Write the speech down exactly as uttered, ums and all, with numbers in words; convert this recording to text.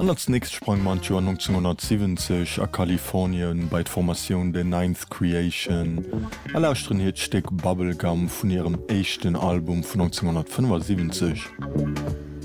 An als nächst sprang man Joar neunzehnhundertsiebzig a Kalifornien bei d'Formatioun de Ninth Creation. Er lauschten hiet Steck Bubblegum vun ihrem échten Album vun neunzehnhundertfünfundsiebzig.